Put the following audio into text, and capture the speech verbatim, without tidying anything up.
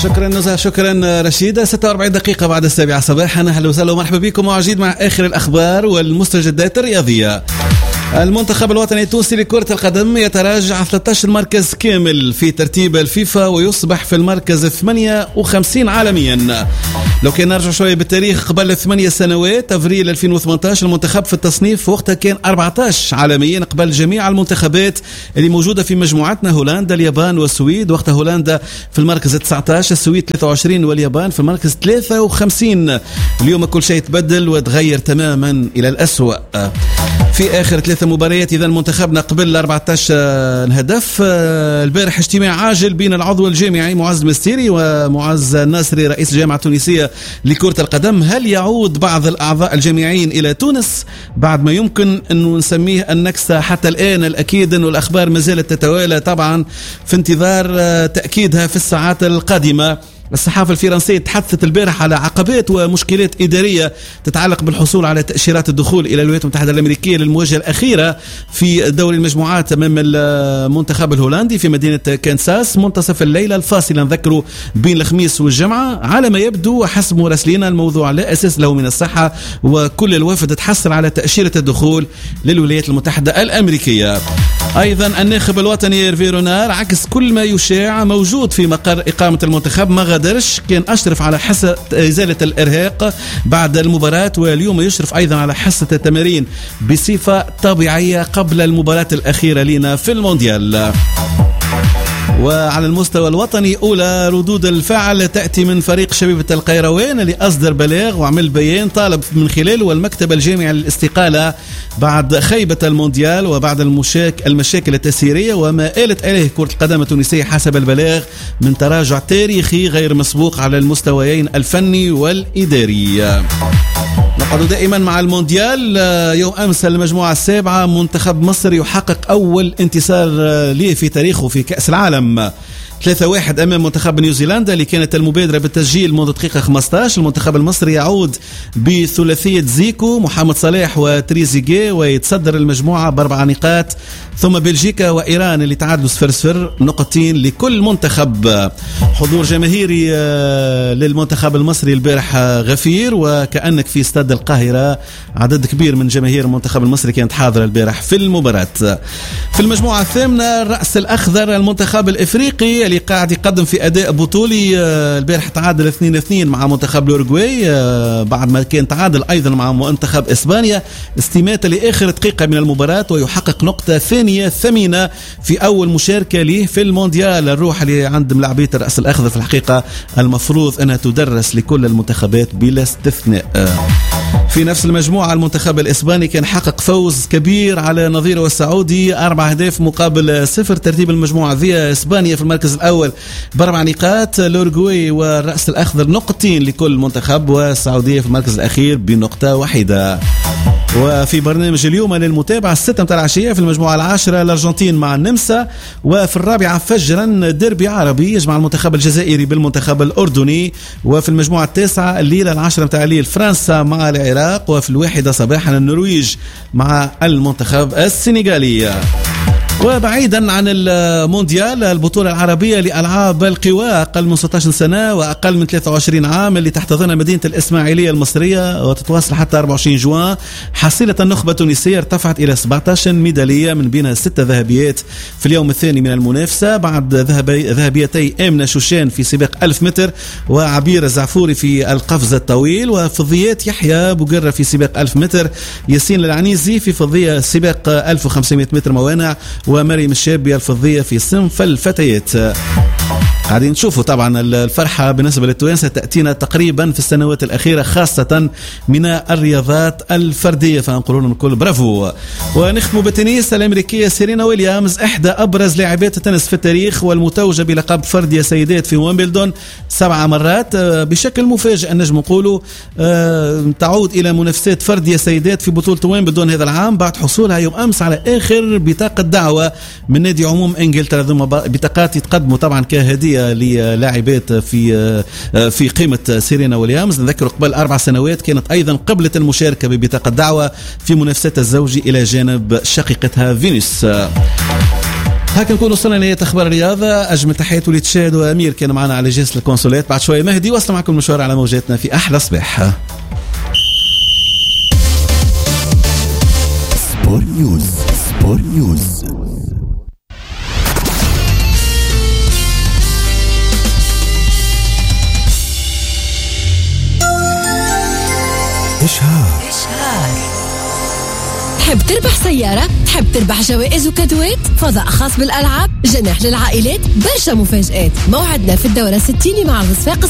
شكرا نزهة، شكرا رشيدة. ستة وأربعين دقيقة بعد السابعة صباحا. أهلا وسهلا ومرحبا بكم وعجيد مع آخر الأخبار والمستجدات الرياضية. المنتخب الوطني التونسي لكرة القدم يتراجع ثلاثة عشر مركز كامل في ترتيب الفيفا ويصبح في المركز ثمانية وخمسين عالميا. لو كان نرجع شوية بالتاريخ قبل ثمانية سنوات أفريل ألفين وثمانية عشر المنتخب في التصنيف وقتها كان أربعة عشر عالميا قبل جميع المنتخبات اللي موجودة في مجموعتنا، هولندا اليابان والسويد. وقتها هولندا في المركز تسعة عشر، السويد ثلاثة وعشرين واليابان في المركز ثلاثة وخمسين. اليوم كل شيء تبدل وتغير تماما إلى الأسوأ. في آخر ثلاثة مباريات إذا منتخبنا قبل أربعة عشر هدف. البارح اجتماع عاجل بين العضو الجامعي معز المستيري ومعز الناصري رئيس الجامعة التونسية لكرة القدم. هل يعود بعض الأعضاء الجامعيين إلى تونس بعد ما يمكن أنه نسميه النكسة؟ حتى الآن الأكيد أنه الأخبار ما زالت تتوالى طبعا في انتظار تأكيدها في الساعات القادمة. الصحافة الفرنسية تحدثت البارح على عقبات ومشكلات إدارية تتعلق بالحصول على تأشيرات الدخول إلى الولايات المتحدة الأمريكية للمواجهة الأخيرة في دوري المجموعات أمام المنتخب الهولندي في مدينة كانساس منتصف الليلة الفاصلة نذكروا بين الخميس والجمعة. على ما يبدو حسب مراسلين الموضوع لا أساس له من الصحة، وكل الوفد تحصل على تأشيرة الدخول للولايات المتحدة الأمريكية. أيضا الناخب الوطني إيرفي رونار عكس كل ما يشاع موجود في مقر إقامة المنتخب، ما غادرش، كان أشرف على حصة إزالة الإرهاق بعد المباراة، واليوم يشرف أيضا على حصة التمارين بصفة طبيعية قبل المباراة الأخيرة لنا في المونديال. وعلى المستوى الوطني أولى ردود الفعل تأتي من فريق شبيبة القيروان اللي أصدر بلاغ وعمل بيان طالب من خلاله المكتب الجامعي للاستقالة بعد خيبة المونديال وبعد المشاك المشاكل التسييرية وما آلت إليه كرة القدم التونسية حسب البلاغ من تراجع تاريخي غير مسبوق على المستويين الفني والإداري. نقعد دائما مع المونديال. يوم أمس المجموعة السابعة منتخب مصر يحقق أول انتصار ليه في تاريخه في كأس العالم، ثلاثة واحد أمام منتخب نيوزيلندا اللي كانت المبادرة بالتسجيل منذ دقيقة خمسة عشر. المنتخب المصري يعود بثلاثية زيكو محمد صلاح وتريزيجيه ويتصدر المجموعة بأربع نقاط، ثم بلجيكا وإيران اللي تعادلوا صفر صفر نقطتين لكل منتخب. حضور جماهيري للمنتخب المصري البارح غفير، وكأنك في استاد القاهرة عدد كبير من جماهير المنتخب المصري كانت حاضرة البارح في المباراة. في المجموعة الثامنة الرأس الأخضر المنتخب الإفريقي اللي قاعد يقدم في أداء بطولي. البارح تعادل اثنين اثنين مع منتخب الأوروغواي بعد ما كان تعادل أيضا مع منتخب إسبانيا استماتة لآخر دقيقة من المباراة، ويحقق نقطة ثانية ثمينة في أول مشاركة له في المونديال. الروح اللي عند ملاعبية الرأس الأخضر في الحقيقة المفروض أنها تدرس لكل المنتخبات بلا استثناء. في نفس المجموعة المنتخب الإسباني كان حقق فوز كبير على نظيره السعودي أربع أهداف مقابل صفر. ترتيب المجموعة ذي إسبانيا في المركز الأول بأربع نقاط، الأورجواي والرأس الأخضر نقطتين لكل منتخب، والسعودية في المركز الأخير بنقطة واحدة. وفي برنامج اليوم للمتابعة الستة متاع العشية في المجموعة العاشرة الأرجنتين مع النمسا، وفي الرابعة فجرا ديربي عربي يجمع المنتخب الجزائري بالمنتخب الأردني، وفي المجموعة التاسعة الليلة العاشرة متاع الليل فرنسا مع العراق، وفي الواحدة صباحا النرويج مع المنتخب السنغالي. وبعيدا عن المونديال البطولة العربية لألعاب القوى أقل من ستة عشر سنة وأقل من ثلاثة وعشرين عام اللي تحتضنها مدينة الإسماعيلية المصرية وتتواصل حتى أربعة وعشرين جوان، حصيلة النخبة التونسية ارتفعت إلى سبعة عشر ميدالية من بينها ستة ذهبيات في اليوم الثاني من المنافسة بعد ذهبيتي آمنة شوشان في سباق ألف متر وعبير الزعفوري في القفز الطويل، وفضيات يحيى بوقرة في سباق ألف متر، ياسين العنيزي في فضية سباق ألف وخمسمائة متر موانع، ومريم الشابي الفضية في صنف الفتيات. قاعدين نشوفوا طبعا الفرحة بالنسبة للتوانسة تأتينا تقريبا في السنوات الأخيرة خاصة من الرياضات الفردية، فنقول لهم الكل برافو. ونختم بالتنس الأمريكية سيرينا ويليامز إحدى أبرز لاعبات التنس في التاريخ والمتوجة بلقب فردية سيدات في ويمبلدون سبع مرات بشكل مفاجئ نجم نقولوا تعود إلى منافسات فردية سيدات في بطولة ويمبلدون هذا العام بعد حصولها يوم أمس على آخر بطاقة دعوة من نادي عموم إنجلترا. ثم بطاقات يتقدموا طبعا كهدية للاعبات في في قيمة سيرينا ويليامز. نذكر قبل أربع سنوات كانت أيضا قبلة المشاركة ببطاقة دعوة في منافسات الزوجي إلى جانب شقيقتها فينوس. هكا نكون وصلنا لنهاية أخبار الرياضة. أجمل تحيات وليد شاد وأمير كانوا معنا على جهاز الكونسولات. بعد شوية مهدي وصل معكم المشوار على موجاتنا في أحلى صباح. سبور نيوز. سبور نيوز. إشهار. تحب تربح سيارة؟ تحب تربح جوائز وكادوات؟ فضاء خاص بالألعاب؟ جناح للعائلات؟ برشا مفاجآت. موعدنا في الدورة ستين مع الصفاقس